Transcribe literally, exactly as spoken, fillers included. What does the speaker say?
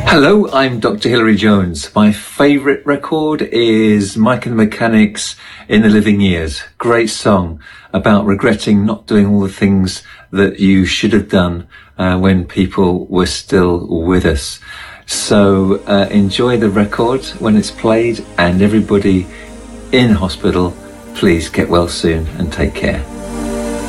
Hello, I'm Doctor Hilary Jones. My favourite record is Mike and the Mechanics' In the Living Years. Great song about regretting not doing all the things that you should have done uh, when people were still with us. So uh, enjoy the record when it's played, and everybody in hospital, please get well soon and take care.